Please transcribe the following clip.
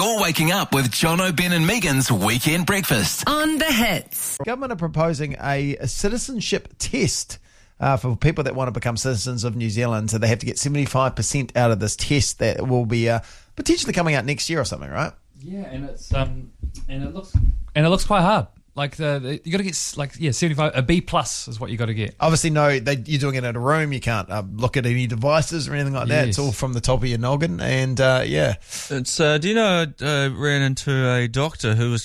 You're waking up with Jono, Ben and Megan's Weekend Breakfast. On the hits. Government are proposing a citizenship test for people that want to become citizens of New Zealand. So they have to get 75% out of this test that will be potentially coming out next year or something, right? Yeah, and it's and it looks quite hard. Like you got to get 75. A B plus is what you got to get. Obviously, no, you're doing it in a room. You can't look at any devices or anything like that. It's all from the top of your noggin, and yeah. It's do you know I ran into a doctor who was